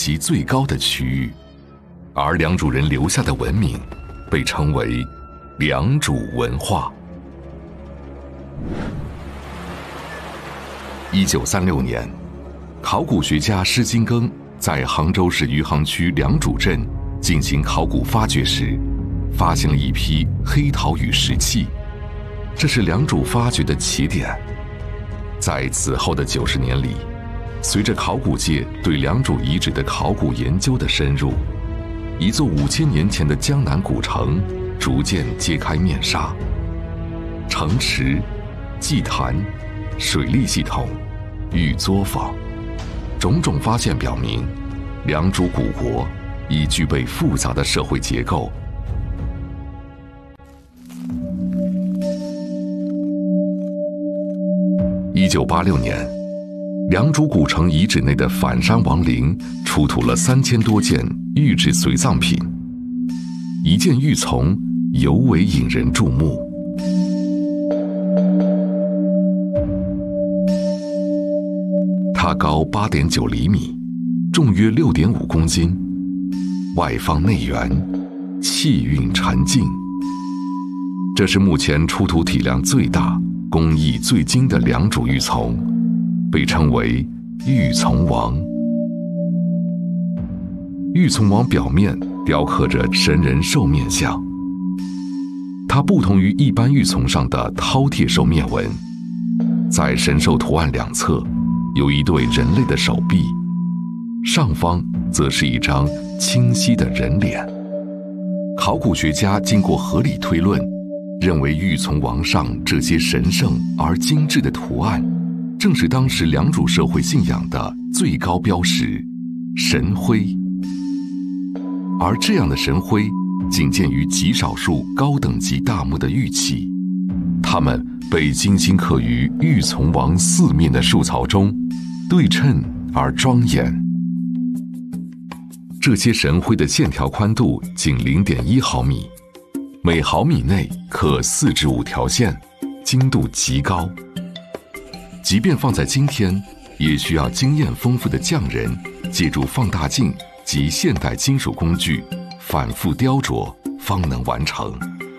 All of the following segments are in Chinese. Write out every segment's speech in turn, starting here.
级最高的区域，而良渚人留下的文明被称为良渚文化。1936年，考古学家施金庚在杭州市余杭区良渚镇进行考古发掘时，发现了一批黑陶与石器，这是良渚发掘的起点。在此后的90年里，随着考古界对良渚遗址的考古研究的深入，一座5000年前的江南古城逐渐揭开面纱。城池、祭坛、水利系统、玉作坊，种种发现表明，良渚古国已具备复杂的社会结构。1986年，良渚古城遗址内的反山王陵出土了3000多件玉制随葬品，一件玉琮尤为引人注目。它高8.9厘米，重约6.5公斤，外放内圆，气韵沉静。这是目前出土体量最大、工艺最精的良渚玉琮，被称为玉琮王。玉琮王表面雕刻着神人兽面像，它不同于一般玉琮上的饕餮兽面纹，在神兽图案两侧有一对人类的手臂，上方则是一张清晰的人脸。考古学家经过合理推论，认为玉琮王上这些神圣而精致的图案，正是当时良渚社会信仰的最高标识——神徽。而这样的神徽仅见于极少数高等级大墓的玉器，它们被精心刻于玉琮王四面的树槽中，对称而庄严。这些神徽的线条宽度仅0.1毫米，每毫米内刻4至5条线，精度极高。即便放在今天，也需要经验丰富的匠人借助放大镜及现代金属工具反复雕琢，方能完成。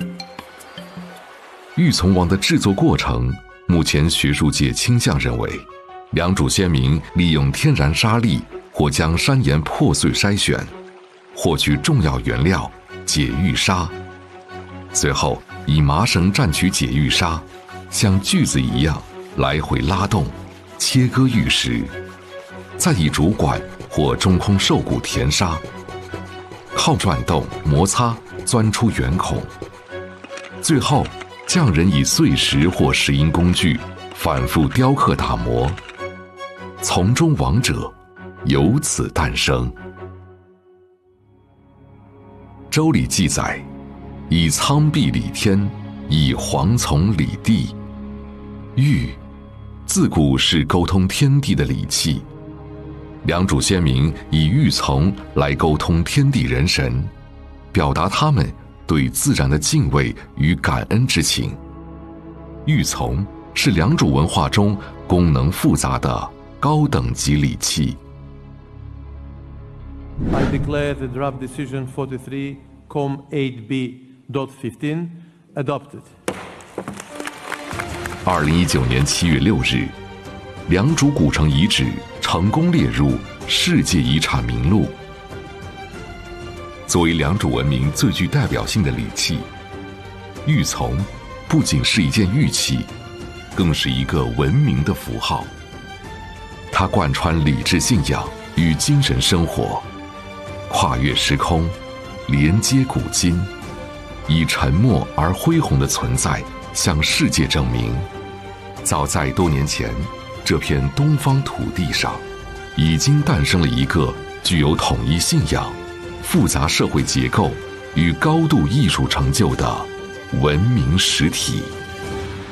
玉琮王的制作过程，目前学术界倾向认为，良渚先民利用天然沙粒或将山岩破碎筛选，获取重要原料解玉砂，随后以麻绳蘸取解玉砂，像锯子一样来回拉动，切割玉石，再以竹管或中空兽骨填沙，靠转动摩擦钻出圆孔，最后匠人以碎石或石英工具反复雕刻打磨，从中王者由此诞生。周礼记载，以苍壁理天，以黄丛理地。玉自古是沟通天地的礼器，良渚先民以玉琮来沟通天地人神，表达他们对自然的敬畏与感恩之情。玉琮是良渚文化中功能复杂的高等级礼器。 I declare the draft decision 43-8B.15 adopted. 2019年7月6日，良渚古城遗址成功列入世界遗产名录。作为良渚文明最具代表性的礼器，玉琮不仅是一件玉器，更是一个文明的符号。它贯穿礼制信仰与精神生活，跨越时空，连接古今，以沉默而恢宏的存在向世界证明，早在多年前，这片东方土地上已经诞生了一个具有统一信仰、复杂社会结构与高度艺术成就的文明实体。